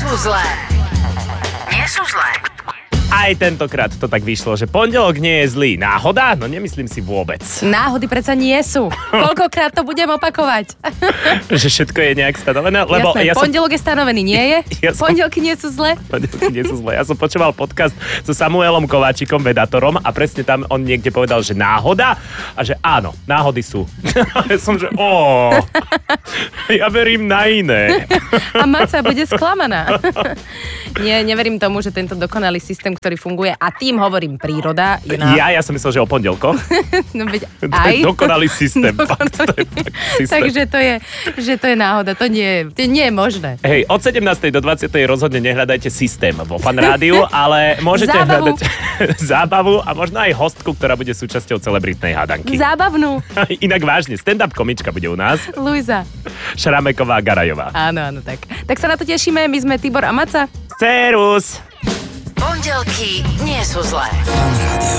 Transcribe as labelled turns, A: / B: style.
A: zlé. Nie sú zlé.
B: Aj tentokrát to tak vyšlo, že pondelok nie je zlý. Náhoda? No nemyslím si vôbec.
C: Náhody predsa nie sú. Koľkokrát to budem opakovať?
B: Že všetko je nejak stanovené? Lebo
C: jasné,
B: ja
C: pondelok je stanovený, nie je? Pondelky nie sú zlé?
B: Pondelky nie sú zlé. Ja som počúval podcast so Samuelom Kováčikom, vedátorom, a presne tam on niekde povedal, že náhoda a že áno, náhody sú. Ja som, že ja verím na iné.
C: A Maca bude sklamaná. Nie, neverím tomu, že tento dokonalý systém, ktorý funguje, a tým hovorím príroda.
B: Ja som myslel, že o pondelkoch.
C: No veď
B: To
C: aj.
B: je dokonalý systém. Fakt, to je fakt systém.
C: Takže to je náhoda, to nie je možné.
B: Hej, od 17. do 20. rozhodne nehľadajte systém vo Fan Rádiu, ale môžete hľadať zábavu a možno aj hostku, ktorá bude súčasťou celebritnej hádanky.
C: Zábavnú.
B: Inak vážne, stand-up komička bude u nás.
C: Luisa.
B: Šrameková Garajová.
C: Áno, tak. Tak sa na to tešíme, my sme Tibor a Maca.
B: Serus!
A: Pondelky nie sú zlé.
D: Fan Rádio.